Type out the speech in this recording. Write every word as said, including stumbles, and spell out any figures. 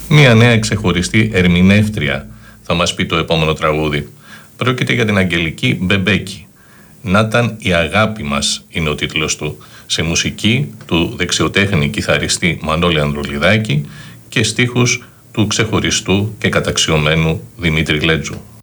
Μία νέα ξεχωριστή ερμηνεύτρια θα μας πει το επόμενο τραγούδι. Πρόκειται για την Αγγελική Μπεμπέκη. «Να ήταν η αγάπη μας» είναι ο τίτλος του, σε μουσική του δεξιοτέχνη κιθαριστή Μανώλη Ανδρουλιδάκη και στίχους του ξεχωριστού και καταξιωμένου Δημήτρη Λέτζου.